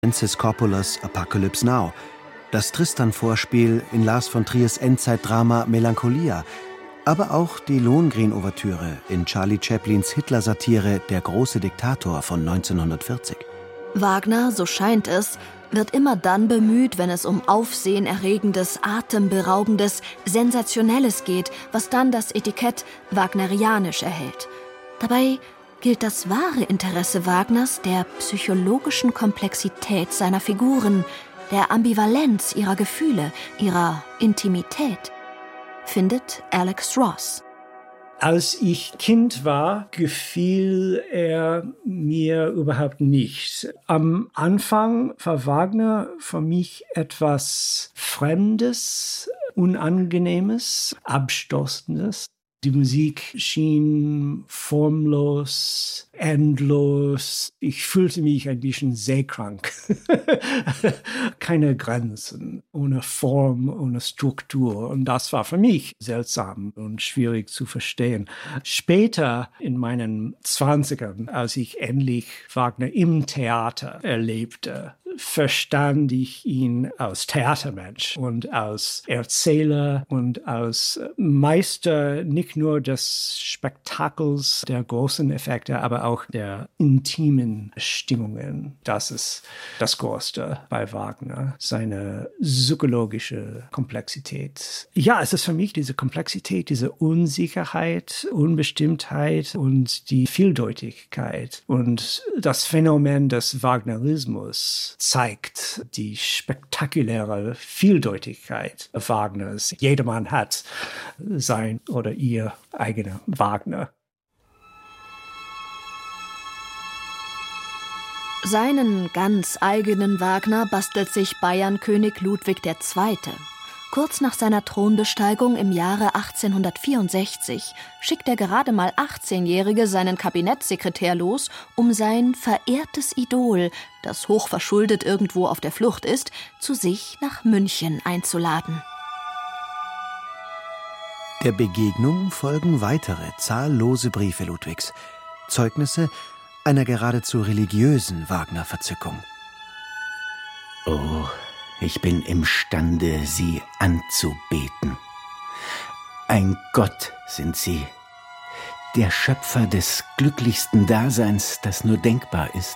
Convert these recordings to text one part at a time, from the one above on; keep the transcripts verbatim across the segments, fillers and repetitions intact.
Francis Coppolas Apocalypse Now, das Tristan-Vorspiel in Lars von Triers Endzeitdrama Melancholia, aber auch die Lohengrin-Ouvertüre in Charlie Chaplins Hitler-Satire Der große Diktator von neunzehnhundertvierzig. Wagner, so scheint es, wird immer dann bemüht, wenn es um Aufsehenerregendes, Atemberaubendes, Sensationelles geht, was dann das Etikett wagnerianisch erhält. Dabei gilt das wahre Interesse Wagners der psychologischen Komplexität seiner Figuren, der Ambivalenz ihrer Gefühle, ihrer Intimität, findet Alex Ross. Als ich Kind war, gefiel er mir überhaupt nicht. Am Anfang war Wagner für mich etwas Fremdes, Unangenehmes, Abstoßendes. Die Musik schien formlos, endlos. Ich fühlte mich ein bisschen seekrank. Keine Grenzen, ohne Form, ohne Struktur. Und das war für mich seltsam und schwierig zu verstehen. Später in meinen Zwanzigern, als ich endlich Wagner im Theater erlebte, verstand ich ihn als Theatermensch und als Erzähler und als Meister nicht nur des Spektakels, der großen Effekte, aber auch der intimen Stimmungen. Das ist das Größte bei Wagner, seine psychologische Komplexität. Ja, es ist für mich diese Komplexität, diese Unsicherheit, Unbestimmtheit und die Vieldeutigkeit und das Phänomen des Wagnerismus zeigt die spektakuläre Vieldeutigkeit Wagners. Jedermann hat sein oder ihr eigener Wagner. Seinen ganz eigenen Wagner bastelt sich Bayernkönig Ludwig der Zweite. Kurz nach seiner Thronbesteigung im Jahre achtzehnhundertvierundsechzig schickt der gerade mal achtzehnjährige seinen Kabinettssekretär los, um sein verehrtes Idol, das hochverschuldet irgendwo auf der Flucht ist, zu sich nach München einzuladen. Der Begegnung folgen weitere zahllose Briefe Ludwigs, Zeugnisse einer geradezu religiösen Wagner-Verzückung. Oh, ich bin imstande, sie anzubeten. Ein Gott sind sie, der Schöpfer des glücklichsten Daseins, das nur denkbar ist.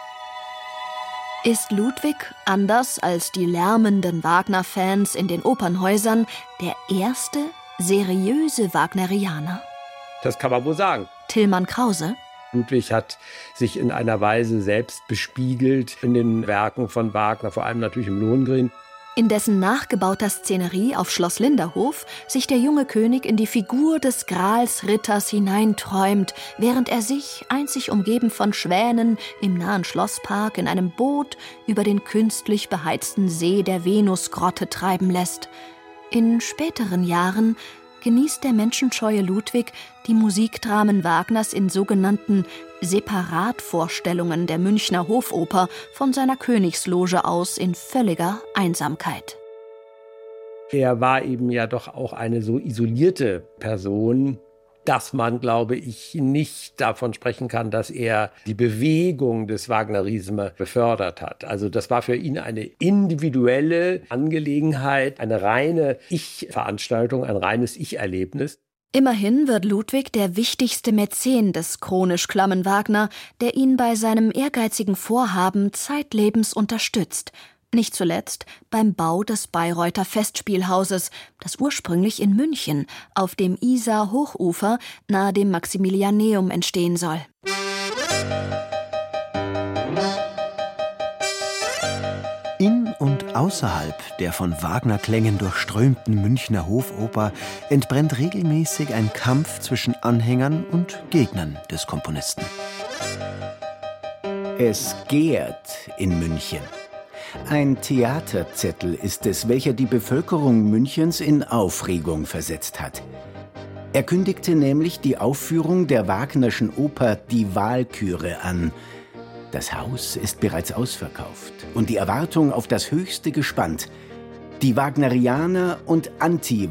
Ist Ludwig, anders als die lärmenden Wagner-Fans in den Opernhäusern, der erste seriöse Wagnerianer? Das kann man wohl sagen. Tilman Krause. Ludwig hat sich in einer Weise selbst bespiegelt in den Werken von Wagner, vor allem natürlich im Lohengrin. In dessen nachgebauter Szenerie auf Schloss Linderhof sich der junge König in die Figur des Gralsritters hineinträumt, während er sich, einzig umgeben von Schwänen, im nahen Schlosspark in einem Boot über den künstlich beheizten See der Venusgrotte treiben lässt. In späteren Jahren genießt der menschenscheue Ludwig die Musikdramen Wagners in sogenannten Separatvorstellungen der Münchner Hofoper von seiner Königsloge aus in völliger Einsamkeit. Er war eben ja doch auch eine so isolierte Person, dass man, glaube ich, nicht davon sprechen kann, dass er die Bewegung des Wagnerisme befördert hat. Also das war für ihn eine individuelle Angelegenheit, eine reine Ich-Veranstaltung, ein reines Ich-Erlebnis. Immerhin wird Ludwig der wichtigste Mäzen des chronisch klammen Wagner, der ihn bei seinem ehrgeizigen Vorhaben zeitlebens unterstützt. Nicht zuletzt beim Bau des Bayreuther Festspielhauses, das ursprünglich in München auf dem Isar-Hochufer nahe dem Maximilianeum entstehen soll. In und außerhalb der von Wagner-Klängen durchströmten Münchner Hofoper entbrennt regelmäßig ein Kampf zwischen Anhängern und Gegnern des Komponisten. Es gärt in München. Ein Theaterzettel ist es, welcher die Bevölkerung Münchens in Aufregung versetzt hat. Er kündigte nämlich die Aufführung der Wagnerschen Oper Die Walküre an. Das Haus ist bereits ausverkauft und die Erwartung auf das Höchste gespannt. Die Wagnerianer und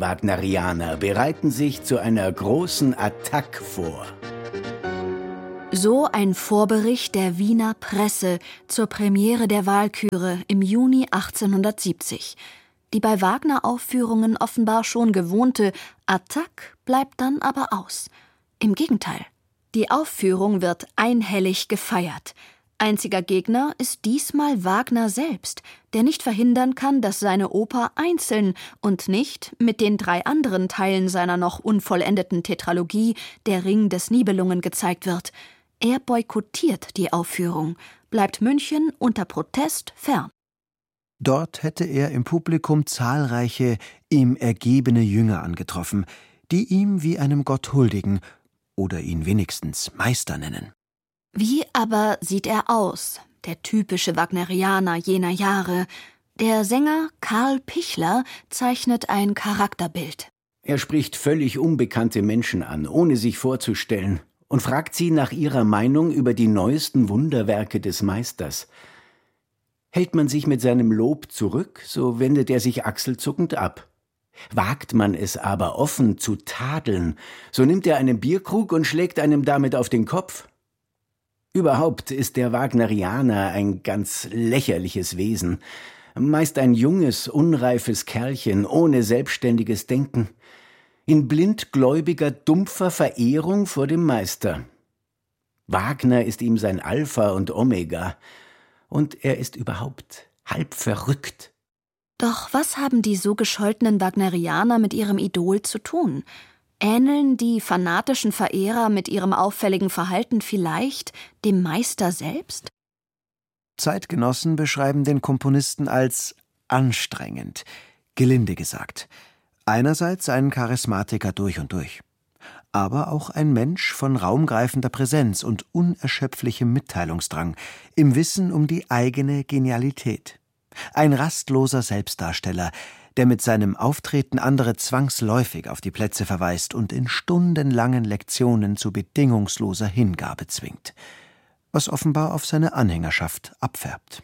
Anti-Wagnerianer bereiten sich zu einer großen Attaque vor. So ein Vorbericht der Wiener Presse zur Premiere der Walküre im Juni achtzehnhundertsiebzig. Die bei Wagner-Aufführungen offenbar schon gewohnte Attaque bleibt dann aber aus. Im Gegenteil, die Aufführung wird einhellig gefeiert. Einziger Gegner ist diesmal Wagner selbst, der nicht verhindern kann, dass seine Oper einzeln und nicht mit den drei anderen Teilen seiner noch unvollendeten Tetralogie Der Ring des Nibelungen gezeigt wird. Er boykottiert die Aufführung, bleibt München unter Protest fern. Dort hätte er im Publikum zahlreiche ihm ergebene Jünger angetroffen, die ihm wie einem Gott huldigen oder ihn wenigstens Meister nennen. Wie aber sieht er aus, der typische Wagnerianer jener Jahre? Der Sänger Karl Pichler zeichnet ein Charakterbild. Er spricht völlig unbekannte Menschen an, ohne sich vorzustellen, und fragt sie nach ihrer Meinung über die neuesten Wunderwerke des Meisters. Hält man sich mit seinem Lob zurück, so wendet er sich achselzuckend ab. Wagt man es aber offen zu tadeln, so nimmt er einen Bierkrug und schlägt einem damit auf den Kopf. Überhaupt ist der Wagnerianer ein ganz lächerliches Wesen, meist ein junges, unreifes Kerlchen ohne selbstständiges Denken, in blindgläubiger, dumpfer Verehrung vor dem Meister. Wagner ist ihm sein Alpha und Omega, und er ist überhaupt halb verrückt. Doch was haben die so gescholtenen Wagnerianer mit ihrem Idol zu tun? Ähneln die fanatischen Verehrer mit ihrem auffälligen Verhalten vielleicht dem Meister selbst? Zeitgenossen beschreiben den Komponisten als anstrengend, gelinde gesagt. Einerseits ein Charismatiker durch und durch, aber auch ein Mensch von raumgreifender Präsenz und unerschöpflichem Mitteilungsdrang, im Wissen um die eigene Genialität. Ein rastloser Selbstdarsteller, der mit seinem Auftreten andere zwangsläufig auf die Plätze verweist und in stundenlangen Lektionen zu bedingungsloser Hingabe zwingt, was offenbar auf seine Anhängerschaft abfärbt.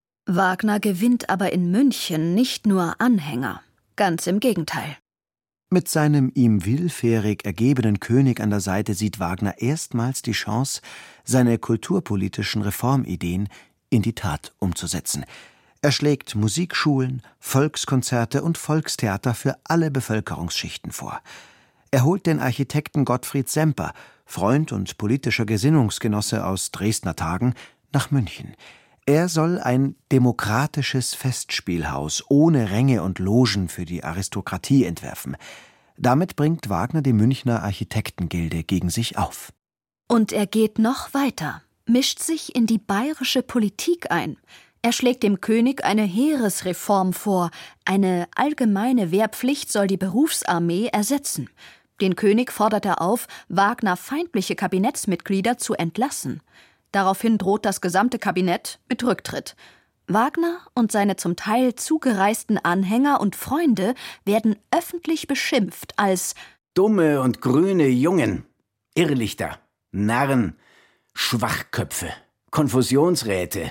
Wagner gewinnt aber in München nicht nur Anhänger, ganz im Gegenteil. Mit seinem ihm willfährig ergebenen König an der Seite sieht Wagner erstmals die Chance, seine kulturpolitischen Reformideen in die Tat umzusetzen. Er schlägt Musikschulen, Volkskonzerte und Volkstheater für alle Bevölkerungsschichten vor. Er holt den Architekten Gottfried Semper, Freund und politischer Gesinnungsgenosse aus Dresdner Tagen, nach München. Er soll ein demokratisches Festspielhaus ohne Ränge und Logen für die Aristokratie entwerfen. Damit bringt Wagner die Münchner Architektengilde gegen sich auf. Und er geht noch weiter, mischt sich in die bayerische Politik ein. Er schlägt dem König eine Heeresreform vor. Eine allgemeine Wehrpflicht soll die Berufsarmee ersetzen. Den König fordert er auf, Wagner feindliche Kabinettsmitglieder zu entlassen. Daraufhin droht das gesamte Kabinett mit Rücktritt. Wagner und seine zum Teil zugereisten Anhänger und Freunde werden öffentlich beschimpft als dumme und grüne Jungen, Irrlichter, Narren, Schwachköpfe, Konfusionsräte,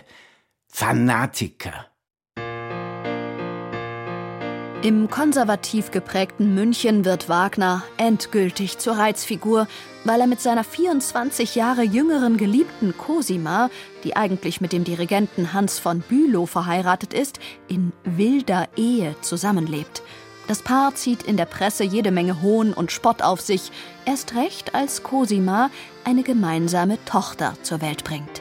Fanatiker. Im konservativ geprägten München wird Wagner endgültig zur Reizfigur, weil er mit seiner vierundzwanzig Jahre jüngeren Geliebten Cosima, die eigentlich mit dem Dirigenten Hans von Bülow verheiratet ist, in wilder Ehe zusammenlebt. Das Paar zieht in der Presse jede Menge Hohn und Spott auf sich, erst recht als Cosima eine gemeinsame Tochter zur Welt bringt.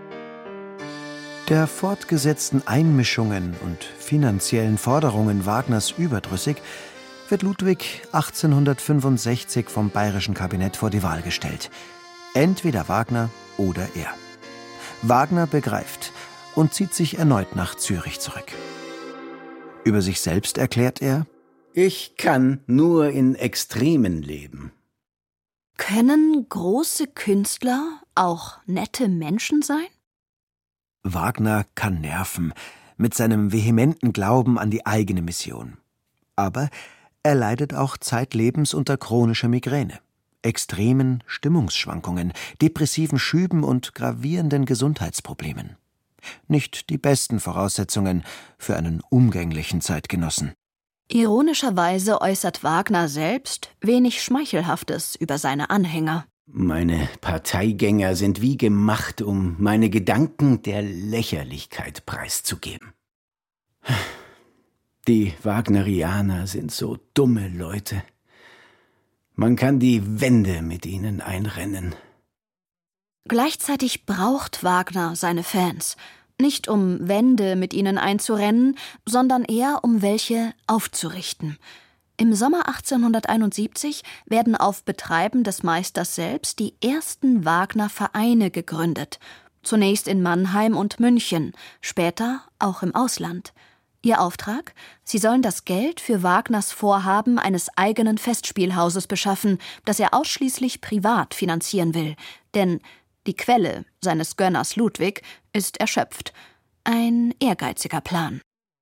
Der fortgesetzten Einmischungen und finanziellen Forderungen Wagners überdrüssig, wird Ludwig achtzehnhundertfünfundsechzig vom bayerischen Kabinett vor die Wahl gestellt. Entweder Wagner oder er. Wagner begreift und zieht sich erneut nach Zürich zurück. Über sich selbst erklärt er: Ich kann nur in Extremen leben. Können große Künstler auch nette Menschen sein? Wagner kann nerven, mit seinem vehementen Glauben an die eigene Mission. Aber er leidet auch zeitlebens unter chronischer Migräne, extremen Stimmungsschwankungen, depressiven Schüben und gravierenden Gesundheitsproblemen. Nicht die besten Voraussetzungen für einen umgänglichen Zeitgenossen. Ironischerweise äußert Wagner selbst wenig Schmeichelhaftes über seine Anhänger. Meine Parteigänger sind wie gemacht, um meine Gedanken der Lächerlichkeit preiszugeben. Die Wagnerianer sind so dumme Leute. Man kann die Wände mit ihnen einrennen. Gleichzeitig braucht Wagner seine Fans. Nicht um Wände mit ihnen einzurennen, sondern eher um welche aufzurichten. Im Sommer achtzehnhunderteinundsiebzig werden auf Betreiben des Meisters selbst die ersten Wagner-Vereine gegründet. Zunächst in Mannheim und München, später auch im Ausland. Ihr Auftrag? Sie sollen das Geld für Wagners Vorhaben eines eigenen Festspielhauses beschaffen, das er ausschließlich privat finanzieren will. Denn die Quelle seines Gönners Ludwig ist erschöpft. Ein ehrgeiziger Plan.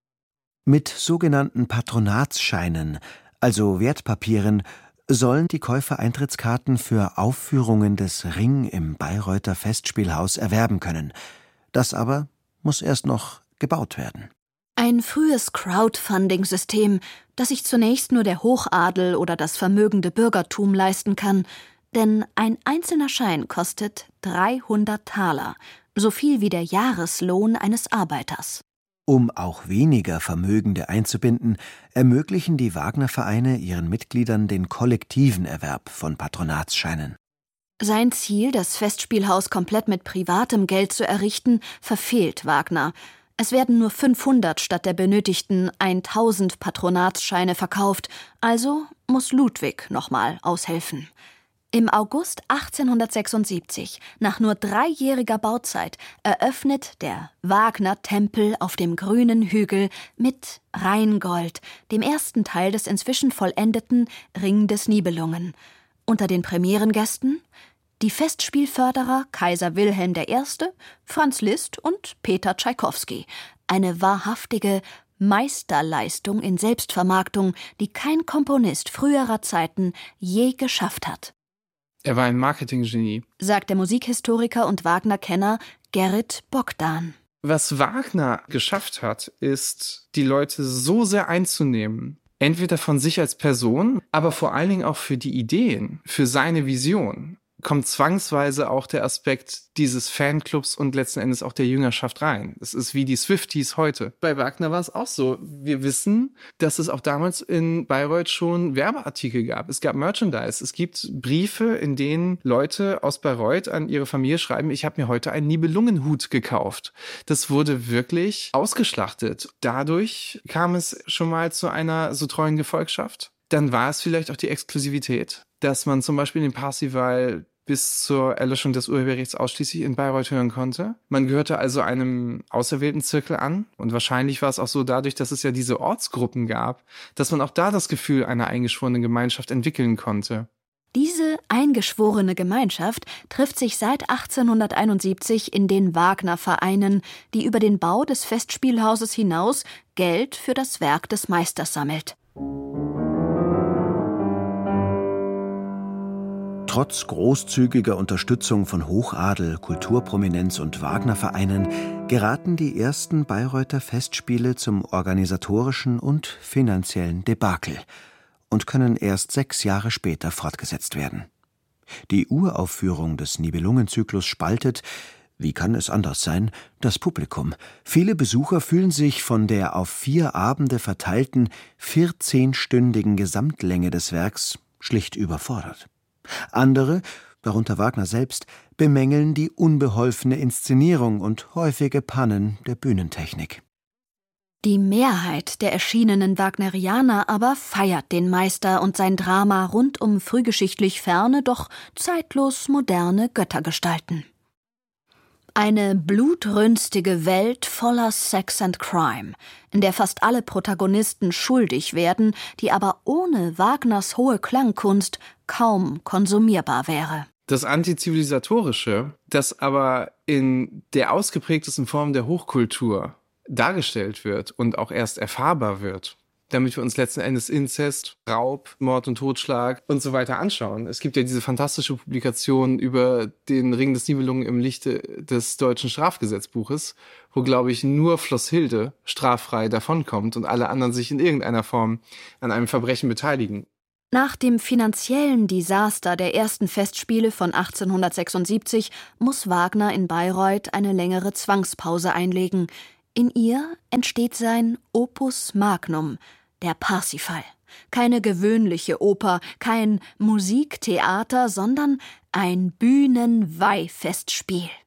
Mit sogenannten Patronatsscheinen, also Wertpapieren, sollen die Käufer Eintrittskarten für Aufführungen des Ring im Bayreuther Festspielhaus erwerben können. Das aber muss erst noch gebaut werden. Ein frühes Crowdfunding-System, das sich zunächst nur der Hochadel oder das vermögende Bürgertum leisten kann. Denn ein einzelner Schein kostet dreihundert Taler, so viel wie der Jahreslohn eines Arbeiters. Um auch weniger Vermögende einzubinden, ermöglichen die Wagner-Vereine ihren Mitgliedern den kollektiven Erwerb von Patronatsscheinen. Sein Ziel, das Festspielhaus komplett mit privatem Geld zu errichten, verfehlt Wagner. Es werden nur fünfhundert statt der benötigten tausend Patronatsscheine verkauft, also muss Ludwig nochmal aushelfen. Im August achtzehnhundertsechsundsiebzig, nach nur dreijähriger Bauzeit, eröffnet der Wagner-Tempel auf dem grünen Hügel mit Rheingold, dem ersten Teil des inzwischen vollendeten Ring des Nibelungen. Unter den Premierengästen die Festspielförderer Kaiser Wilhelm der Erste., Franz Liszt und Peter Tschaikowski. Eine wahrhaftige Meisterleistung in Selbstvermarktung, die kein Komponist früherer Zeiten je geschafft hat. Er war ein Marketinggenie, sagt der Musikhistoriker und Wagner-Kenner Gerrit Bogdan. Was Wagner geschafft hat, ist, die Leute so sehr einzunehmen, entweder von sich als Person, aber vor allen Dingen auch für die Ideen, für seine Vision, kommt zwangsweise auch der Aspekt dieses Fanclubs und letzten Endes auch der Jüngerschaft rein. Es ist wie die Swifties heute. Bei Wagner war es auch so. Wir wissen, dass es auch damals in Bayreuth schon Werbeartikel gab. Es gab Merchandise. Es gibt Briefe, in denen Leute aus Bayreuth an ihre Familie schreiben, ich habe mir heute einen Nibelungenhut gekauft. Das wurde wirklich ausgeschlachtet. Dadurch kam es schon mal zu einer so treuen Gefolgschaft. Dann war es vielleicht auch die Exklusivität, dass man zum Beispiel den Parsival bis zur Erlöschung des Urheberrechts ausschließlich in Bayreuth hören konnte. Man gehörte also einem auserwählten Zirkel an und wahrscheinlich war es auch so dadurch, dass es ja diese Ortsgruppen gab, dass man auch da das Gefühl einer eingeschworenen Gemeinschaft entwickeln konnte. Diese eingeschworene Gemeinschaft trifft sich seit achtzehnhunderteinundsiebzig in den Wagner-Vereinen, die über den Bau des Festspielhauses hinaus Geld für das Werk des Meisters sammelt. Trotz großzügiger Unterstützung von Hochadel, Kulturprominenz und Wagner-Vereinen geraten die ersten Bayreuther Festspiele zum organisatorischen und finanziellen Debakel und können erst sechs Jahre später fortgesetzt werden. Die Uraufführung des Nibelungenzyklus spaltet, wie kann es anders sein, das Publikum. Viele Besucher fühlen sich von der auf vier Abende verteilten vierzehnstündigen Gesamtlänge des Werks schlicht überfordert. Andere, darunter Wagner selbst, bemängeln die unbeholfene Inszenierung und häufige Pannen der Bühnentechnik. Die Mehrheit der erschienenen Wagnerianer aber feiert den Meister und sein Drama rund um frühgeschichtlich ferne, doch zeitlos moderne Göttergestalten. Eine blutrünstige Welt voller Sex and Crime, in der fast alle Protagonisten schuldig werden, die aber ohne Wagners hohe Klangkunst kaum konsumierbar wäre. Das Antizivilisatorische, das aber in der ausgeprägtesten Form der Hochkultur dargestellt wird und auch erst erfahrbar wird, damit wir uns letzten Endes Inzest, Raub, Mord und Totschlag und so weiter anschauen. Es gibt ja diese fantastische Publikation über den Ring des Nibelungen im Lichte des deutschen Strafgesetzbuches, wo, glaube ich, nur Flosshilde straffrei davonkommt und alle anderen sich in irgendeiner Form an einem Verbrechen beteiligen. Nach dem finanziellen Desaster der ersten Festspiele von achtzehnhundertsechsundsiebzig muss Wagner in Bayreuth eine längere Zwangspause einlegen. In ihr entsteht sein Opus Magnum, der Parsifal. Keine gewöhnliche Oper, kein Musiktheater, sondern ein Bühnenweihfestspiel.